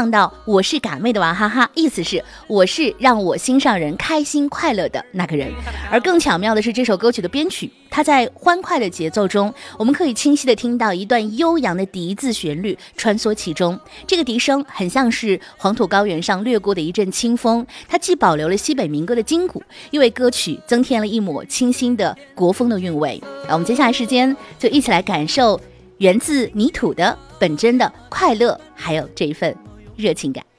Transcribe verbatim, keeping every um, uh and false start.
唱到我是嘎妹的娃哈哈，意思是我是让我心上人开心快乐的那个人。而更巧妙的是这首歌曲的编曲，它在欢快的节奏中，我们可以清晰地听到一段悠扬的笛子旋律穿梭其中，这个笛声很像是黄土高原上掠过的一阵清风，它既保留了西北民歌的筋骨，又为歌曲增添了一抹清新的国风的韵味。我们接下来时间就一起来感受源自泥土的本真的快乐，还有这一份热情感。